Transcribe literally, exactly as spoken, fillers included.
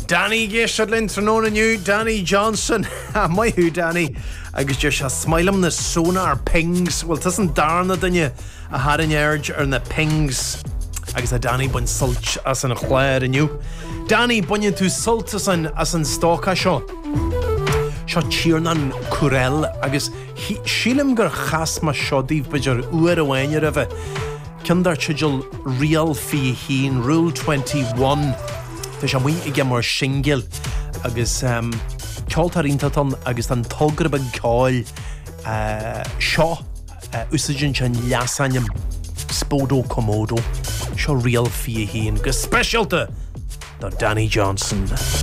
Danny Gishadlin Tranona New Danny Johnson my who Danny agus just a smilem the sonar pings well doesn't darna dinne a had an urge or the pings agus a Danny bun sulch as an chlad and you Danny bunyan to sultas an as an stalka sho sho cheernan curel agus shilim gur chas ma shodiv bidger uer awain of it Kindar chijul real fi heen rule twenty-one Fish am we again more shingle agus um Chaltarintaton agus an togr bag call uh shaw usagin chan yasanyam spodo komodo shaw real fi heen gus special to the Danny Johnson